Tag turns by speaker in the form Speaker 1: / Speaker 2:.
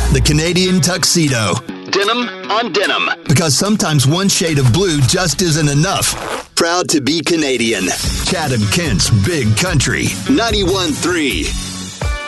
Speaker 1: The Canadian tuxedo. Denim on denim. Because sometimes one shade of blue just isn't enough. Proud to be Canadian. Chatham Kent's Big Country. 91.3.